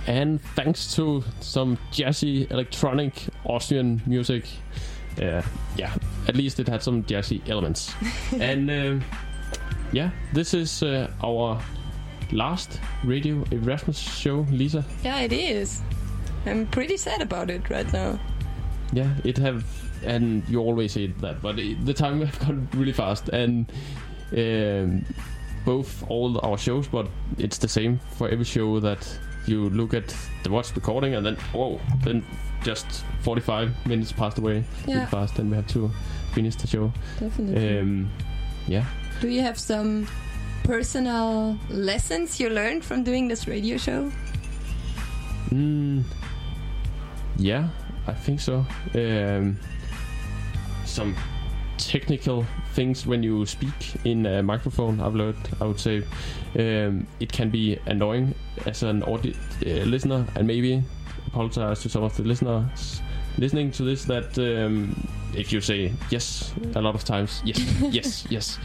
and thanks to some jazzy electronic Austrian music. At least it had some jazzy elements. And this is our last Radio Erasmus show, Lisa. Yeah, it is. I'm pretty sad about it right now. Yeah, and you always say that, but the time have gone really fast, and both all our shows, but it's the same for every show that you look at the watch recording, and then just 45 minutes passed away really fast, and we have to finish the show. Definitely. Do you have some personal lessons you learned from doing this radio show? Yeah, I think so. Some technical things when you speak in a microphone, I've learned. I would say it can be annoying as an listener, and maybe apologize to some of the listeners listening to this, that if you say yes a lot of times, yes